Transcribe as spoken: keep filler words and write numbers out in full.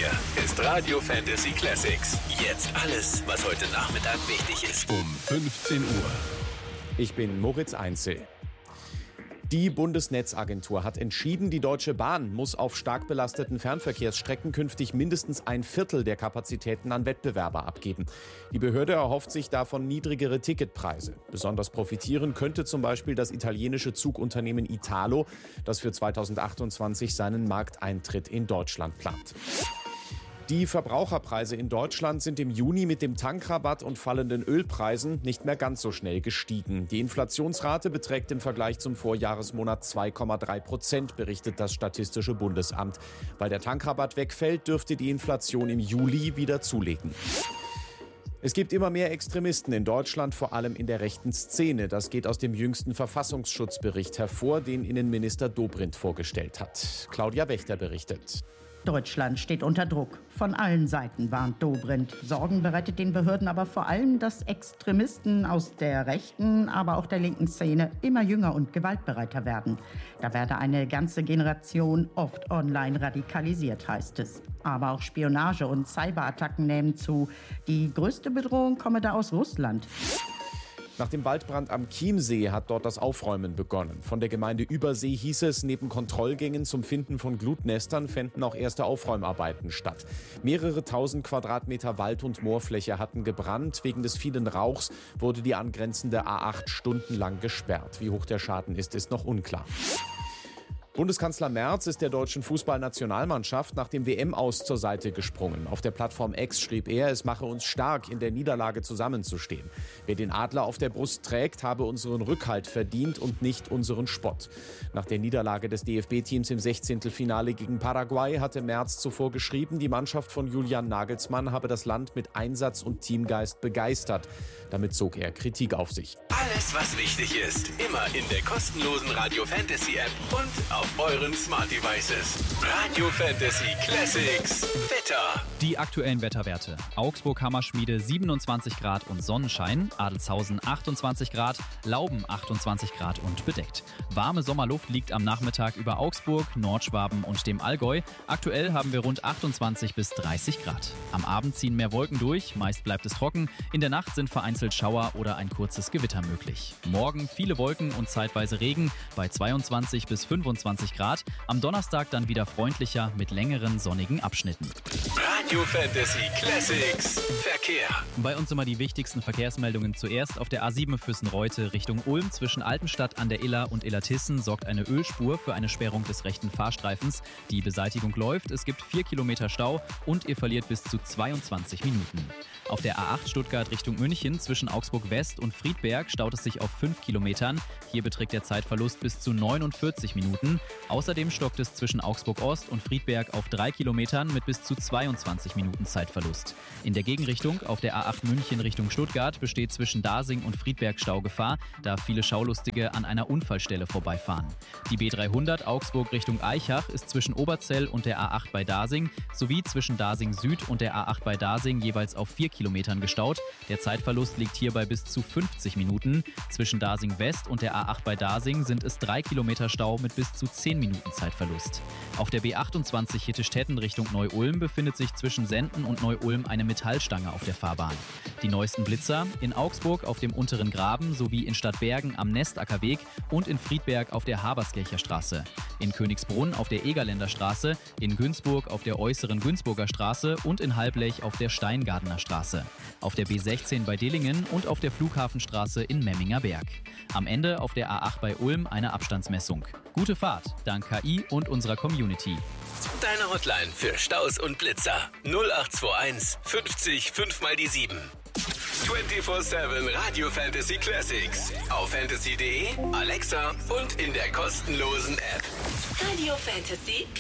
hier ist Radio Fantasy Classics. Jetzt alles, was heute Nachmittag wichtig ist. Um fünfzehn Uhr. Ich bin Moritz Einzel. Die Bundesnetzagentur hat entschieden, die Deutsche Bahn muss auf stark belasteten Fernverkehrsstrecken künftig mindestens ein Viertel der Kapazitäten an Wettbewerber abgeben. Die Behörde erhofft sich davon niedrigere Ticketpreise. Besonders profitieren könnte zum Beispiel das italienische Zugunternehmen Italo, das für zweitausendachtundzwanzig seinen Markteintritt in Deutschland plant. Die Verbraucherpreise in Deutschland sind im Juni mit dem Tankrabatt und fallenden Ölpreisen nicht mehr ganz so schnell gestiegen. Die Inflationsrate beträgt im Vergleich zum Vorjahresmonat zwei Komma drei Prozent, berichtet das Statistische Bundesamt. Weil der Tankrabatt wegfällt, dürfte die Inflation im Juli wieder zulegen. Es gibt immer mehr Extremisten in Deutschland, vor allem in der rechten Szene. Das geht aus dem jüngsten Verfassungsschutzbericht hervor, den Innenminister Dobrindt vorgestellt hat. Claudia Wächter berichtet. Deutschland steht unter Druck. Von allen Seiten warnt Dobrindt. Sorgen bereitet den Behörden aber vor allem, dass Extremisten aus der rechten, aber auch der linken Szene immer jünger und gewaltbereiter werden. Da werde eine ganze Generation oft online radikalisiert, heißt es. Aber auch Spionage und Cyberattacken nehmen zu. Die größte Bedrohung komme da aus Russland. Nach dem Waldbrand am Chiemsee hat dort das Aufräumen begonnen. Von der Gemeinde Übersee hieß es, neben Kontrollgängen zum Finden von Glutnestern fänden auch erste Aufräumarbeiten statt. Mehrere tausend Quadratmeter Wald- und Moorfläche hatten gebrannt. Wegen des vielen Rauchs wurde die angrenzende A acht stundenlang gesperrt. Wie hoch der Schaden ist, ist noch unklar. Bundeskanzler Merz ist der deutschen Fußballnationalmannschaft nach dem W M-Aus zur Seite gesprungen. Auf der Plattform X schrieb er, es mache uns stark, in der Niederlage zusammenzustehen. Wer den Adler auf der Brust trägt, habe unseren Rückhalt verdient und nicht unseren Spott. Nach der Niederlage des D F B-Teams im Sechzehntelfinale gegen Paraguay hatte Merz zuvor geschrieben, die Mannschaft von Julian Nagelsmann habe das Land mit Einsatz und Teamgeist begeistert. Damit zog er Kritik auf sich. Alles, was wichtig ist, immer in der kostenlosen Radio Fantasy App und auf euren Smart Devices. Radio Fantasy Classics. Wetter. Die aktuellen Wetterwerte. Augsburg-Hammerschmiede siebenundzwanzig Grad und Sonnenschein. Adelzhausen achtundzwanzig Grad. Lauben achtundzwanzig Grad und bedeckt. Warme Sommerluft liegt am Nachmittag über Augsburg, Nordschwaben und dem Allgäu. Aktuell haben wir rund achtundzwanzig bis dreißig Grad. Am Abend ziehen mehr Wolken durch. Meist bleibt es trocken. In der Nacht sind vereinzelt Schauer oder ein kurzes Gewitter möglich. Morgen viele Wolken und zeitweise Regen bei zweiundzwanzig bis fünfundzwanzig Grad. Am Donnerstag dann wieder freundlicher mit längeren sonnigen Abschnitten. Radio Fantasy Classics Verkehr. Bei uns immer die wichtigsten Verkehrsmeldungen zuerst. Auf der A sieben Füssen-Reute Richtung Ulm zwischen Altenstadt an der Iller und Illertissen sorgt eine Ölspur für eine Sperrung des rechten Fahrstreifens. Die Beseitigung läuft. Es gibt vier Kilometer Stau und ihr verliert bis zu zweiundzwanzig Minuten. Auf der A acht Stuttgart Richtung München zwischen Augsburg West und Friedberg staut es sich auf fünf Kilometern. Hier beträgt der Zeitverlust bis zu neunundvierzig Minuten. Außerdem stockt es zwischen Augsburg Ost und Friedberg auf drei Kilometern mit bis zu zweiundzwanzig Minuten Zeitverlust. In der Gegenrichtung auf der A acht München Richtung Stuttgart besteht zwischen Dasing und Friedberg Staugefahr, da viele Schaulustige an einer Unfallstelle vorbeifahren. Die B dreihundert Augsburg Richtung Aichach ist zwischen Oberzell und der A acht bei Dasing sowie zwischen Dasing Süd und der A acht bei Dasing jeweils auf vier Kilometern gestaut. Der Zeitverlust liegt hierbei bis zu fünfzig Minuten. Zwischen Dasing West und der A acht bei Dasing sind es drei Kilometer Stau mit bis zu zehn Minuten Zeitverlust. Auf der B achtundzwanzig Hittischtetten Richtung Neu-Ulm befindet sich zwischen Senden und Neu-Ulm eine Metallstange auf der Fahrbahn. Die neuesten Blitzer in Augsburg auf dem unteren Graben sowie in Stadtbergen am Nestackerweg und in Friedberg auf der Haberskircher Straße. In Königsbrunn auf der Egerländer Straße, in Günzburg auf der äußeren Günzburger Straße und in Halblech auf der Steingardener Straße. Auf der B sechzehn bei Dillingen und auf der Flughafenstraße in Memminger Berg. Am Ende auf der A acht bei Ulm eine Abstandsmessung. Gute Fahrt, dank K I und unserer Community. Deine Hotline für Staus und Blitzer null acht zwei eins fünfzig fünf mal die sieben. vierundzwanzig sieben Radio Fantasy Classics auf fantasy punkt de, Alexa und in der kostenlosen App. Radio Fantasy Classics.